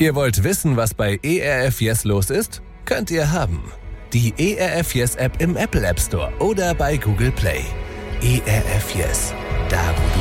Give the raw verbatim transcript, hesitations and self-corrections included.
Ihr wollt wissen, was bei E R F Yes los ist? Könnt ihr haben. Die E R F Yes App im Apple App Store oder bei Google Play. E R F Yes, da wo du